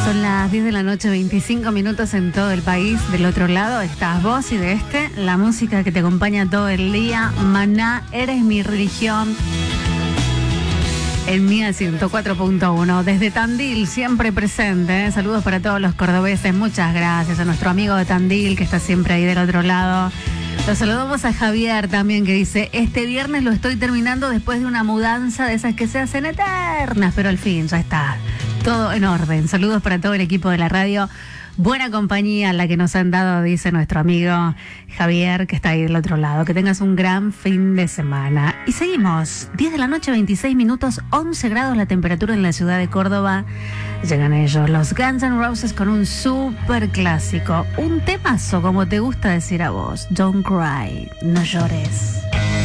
Son las 10 de la noche, 25 minutos en todo el país. Del otro lado estás vos y de la música que te acompaña todo el día. Maná, eres mi religión. En Mía 104.1, desde Tandil, siempre presente, ¿eh? Saludos para todos los cordobeses, muchas gracias a nuestro amigo de Tandil que está siempre ahí del otro lado. Los saludamos a Javier también, que dice: este viernes lo estoy terminando después de una mudanza de esas que se hacen eternas, pero al fin ya está todo en orden. Saludos para todo el equipo de la radio. Buena compañía la que nos han dado, dice nuestro amigo Javier, que está ahí del otro lado. Que tengas un gran fin de semana. Y seguimos, 10 de la noche, 26 minutos, 11 grados la temperatura en la ciudad de Córdoba. Llegan ellos, los Guns N' Roses, con un súper clásico. Un temazo, como te gusta decir a vos. Don't cry, no llores.